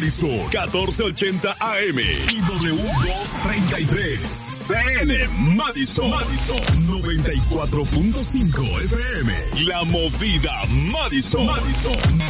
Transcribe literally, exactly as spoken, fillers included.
Madison, catorce ochenta A M y W doscientos treinta y tres. C N Madison, Madison, noventa y cuatro punto cinco F M. La movida Madison, Madison.